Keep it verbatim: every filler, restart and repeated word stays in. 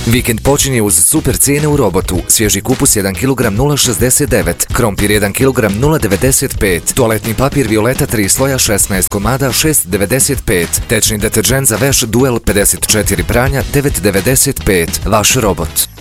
Vikend počinje uz super cijene u Robotu. Svježi kupus jedan kilogram nula šezdeset devet, krompir jedan kilogram nula devedeset pet, toaletni papir Violeta tri sloja šesnaest komada šest devedeset pet, tečni deterdžent za veš Duel pedeset četiri pranja devet devedeset pet. Vaš Robot.